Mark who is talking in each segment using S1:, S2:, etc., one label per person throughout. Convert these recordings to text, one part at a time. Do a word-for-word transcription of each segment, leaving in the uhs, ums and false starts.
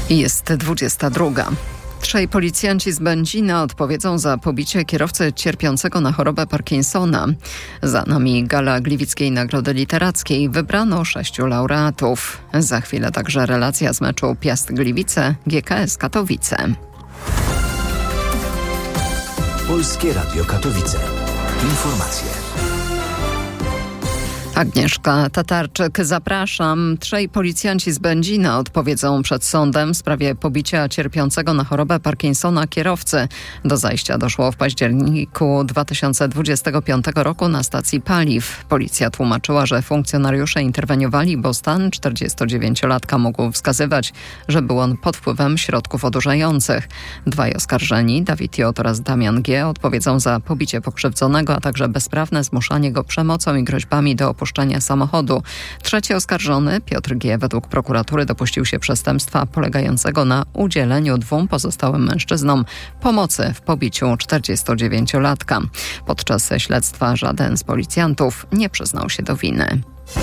S1: Jest dwudziesta druga. Trzej policjanci z Będzina odpowiedzą za pobicie kierowcy cierpiącego na chorobę Parkinsona. Za nami gala Gliwickiej Nagrody Literackiej. Wybrano sześciu laureatów. Za chwilę także relacja z meczu Piast-Gliwice G K S Katowice.
S2: Polskie Radio Katowice. Informacje.
S1: Agnieszka Tatarczyk, zapraszam. Trzej policjanci z Będzina odpowiedzą przed sądem w sprawie pobicia cierpiącego na chorobę Parkinsona kierowcy. Do zajścia doszło w październiku dwa tysiące dwudziestego piątego roku na stacji paliw. Policja tłumaczyła, że funkcjonariusze interweniowali, bo stan czterdziestodziewięciolatka mógł wskazywać, że był on pod wpływem środków odurzających. Dwaj oskarżeni, Dawid J. oraz Damian G. odpowiedzą za pobicie pokrzywdzonego, a także bezprawne zmuszanie go przemocą i groźbami do opuszczenia samochodu. Trzeci oskarżony, Piotr G., według prokuratury dopuścił się przestępstwa polegającego na udzieleniu dwóm pozostałym mężczyznom pomocy w pobiciu czterdziestodziewięciolatka. Podczas śledztwa żaden z policjantów nie przyznał się do winy.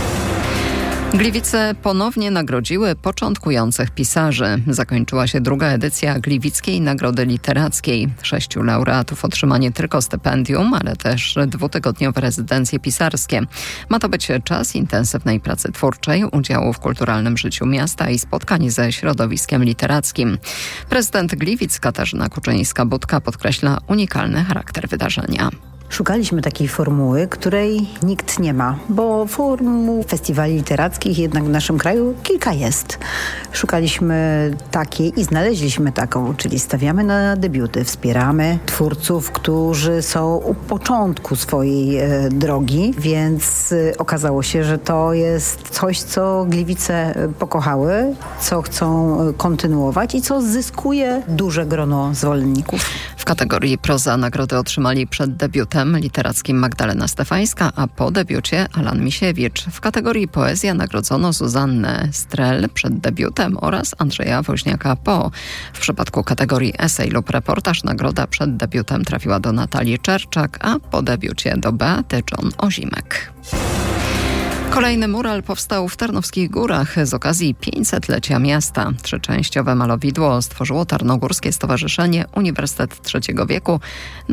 S1: Gliwice ponownie nagrodziły początkujących pisarzy. Zakończyła się druga edycja Gliwickiej Nagrody Literackiej. Sześciu laureatów otrzyma nie tylko stypendium, ale też dwutygodniowe rezydencje pisarskie. Ma to być czas intensywnej pracy twórczej, udziału w kulturalnym życiu miasta i spotkań ze środowiskiem literackim. Prezydent Gliwic Katarzyna Kuczyńska-Budka podkreśla unikalny charakter wydarzenia.
S3: Szukaliśmy takiej formuły, której nikt nie ma, bo formuł festiwali literackich jednak w naszym kraju kilka jest. Szukaliśmy takiej i znaleźliśmy taką, czyli stawiamy na debiuty, wspieramy twórców, którzy są u początku swojej e, drogi, więc e, okazało się, że to jest coś, co Gliwice pokochały, co chcą kontynuować i co zyskuje duże grono zwolenników.
S1: W kategorii proza nagrody otrzymali przed debiutem literackim Magdalena Stefańska, a po debiucie Alan Misiewicz. W kategorii poezja nagrodzono Zuzannę Strel przed debiutem oraz Andrzeja Woźniaka po. W przypadku kategorii esej lub reportaż nagroda przed debiutem trafiła do Natalii Czerczak, a po debiucie do Beaty John-Ozimek. Kolejny mural powstał w Tarnowskich Górach z okazji pięćsetlecia miasta. Trzyczęściowe malowidło stworzyło Tarnogórskie Stowarzyszenie Uniwersytet Trzeciego Wieku